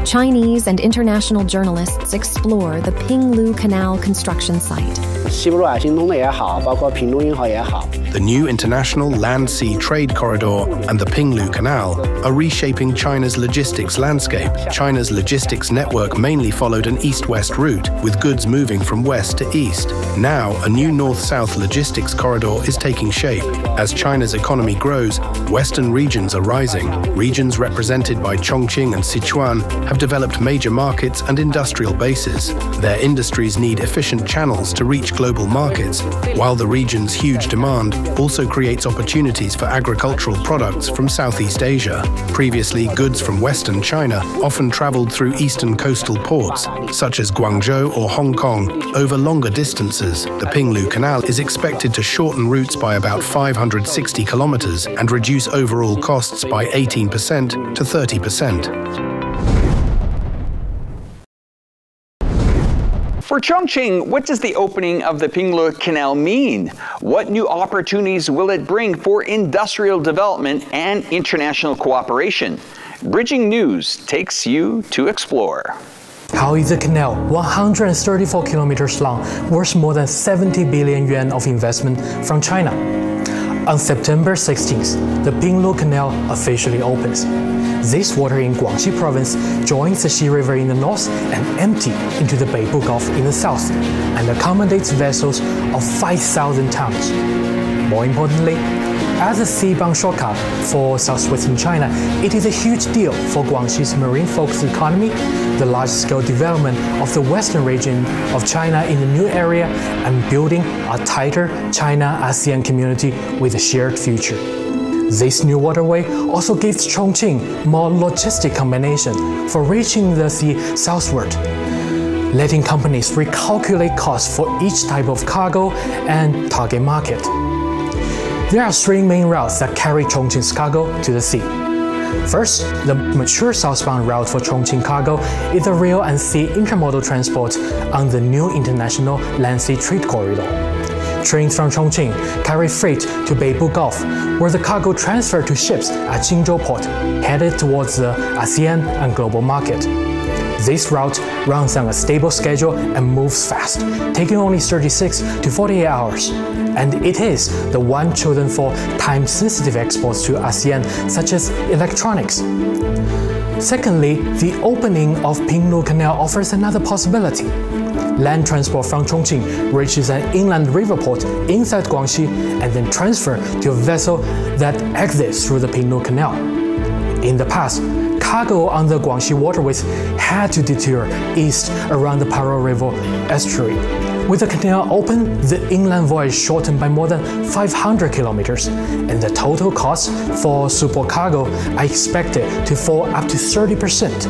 Chinese and international journalists explore the Pinglu Canal construction site. 西部陆海行通的也好，包括平陆运河也好。 The new international land-sea trade corridor and the Pinglu Canal are reshaping China's logistics landscape. China's logistics network mainly followed an east-west route, with goods moving from west to east. Now, a new north-south logistics corridor is taking shape. As China's economy grows, western regions are rising. Regions represented by Chongqing and Sichuan have developed major markets and industrial bases. Their industries need efficient channels to reach global markets, while the region's huge demand also creates opportunities for agricultural products from Southeast Asia. Previously, goods from Western China often traveled through eastern coastal ports, such as Guangzhou or Hong Kong, over longer distances. The Pinglu Canal is expected to shorten routes by about 560 kilometers and reduce overall costs by 18% to 30%. For Chongqing, what does the opening of the Pinglu Canal mean? What new opportunities will it bring for industrial development and international cooperation? Bridging News takes you to explore. How is the canal, 134 kilometers long, worth more than 70 billion yuan of investment from China? On September 16th, the Pinglu Canal officially opens. This water in Guangxi province joins the Xi River in the north and empties into the Beibu Gulf in the south, and accommodates vessels of 5,000 tons. More importantly, as a seabound shortcut for southwestern China, it is a huge deal for Guangxi's marine-focused economy, the large-scale development of the western region of China in the new area, and building a tighter China-ASEAN community with a shared future. This new waterway also gives Chongqing more logistic combination for reaching the sea southward, letting companies recalculate costs for each type of cargo and target market. There are three main routes that carry Chongqing's cargo to the sea. First, the mature southbound route for Chongqing cargo is the rail and sea intermodal transport on the new international land-sea trade corridor. Trains from Chongqing carry freight to Beibu Gulf, where the cargo transferred to ships at Jingzhou Port, headed towards the ASEAN and global market. This route runs on a stable schedule and moves fast, taking only 36 to 48 hours. And it is the one chosen for time-sensitive exports to ASEAN, such as electronics. Secondly, the opening of Pinglu Canal offers another possibility. Land transport from Chongqing reaches an inland river port inside Guangxi and then transferred to a vessel that exits through the Pinglu Canal. In the past, cargo on the Guangxi waterways had to detour east around the Paro River estuary. With the canal open, the inland voyage shortened by more than 500 kilometers, and the total cost for support cargo are expected to fall up to 30%.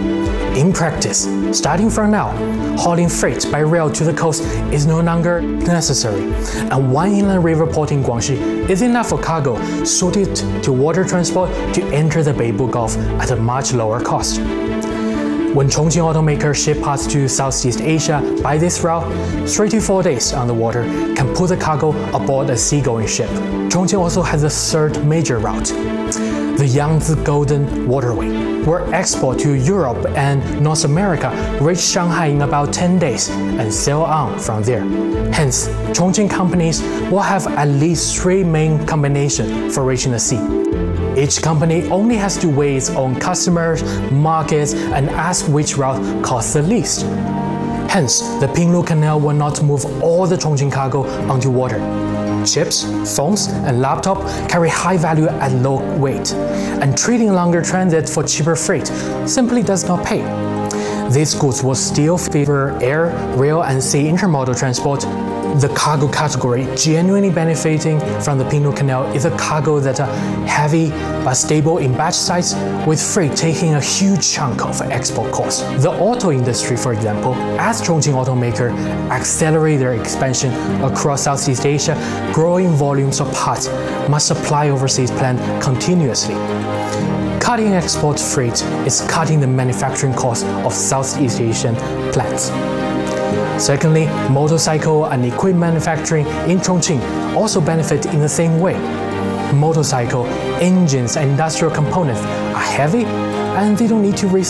In practice, starting from now, hauling freight by rail to the coast is no longer necessary, and one inland river port in Guangxi is enough for cargo suited to water transport to enter the Beibu Gulf at a much lower cost. When Chongqing automakers ship parts to Southeast Asia by this route, 3 to 4 days on the water can put the cargo aboard a seagoing ship. Chongqing also has a third major route, the Yangtze Golden Waterway, where export to Europe and North America reach Shanghai in about 10 days and sail on from there. Hence, Chongqing companies will have at least 3 main combinations for reaching the sea. Each company only has to weigh its own customers, markets, and ask which route costs the least. Hence, the Pinglu Canal will not move all the Chongqing cargo onto water. Chips, phones, and laptops carry high value at low weight, and trading longer transit for cheaper freight simply does not pay. These goods will still favor air, rail, and sea intermodal transport. The cargo category genuinely benefiting from the Pinglu Canal is a cargo that are heavy but stable in batch size, with freight taking a huge chunk of export costs. The auto industry, for example, as Chongqing automakers accelerate their expansion across Southeast Asia, growing volumes of parts must supply overseas plant continuously. Cutting export freight is cutting the manufacturing costs of Southeast Asian plants. Secondly, motorcycle and equipment manufacturing in Chongqing also benefit in the same way. Motorcycle engines and industrial components are heavy, and they don't need to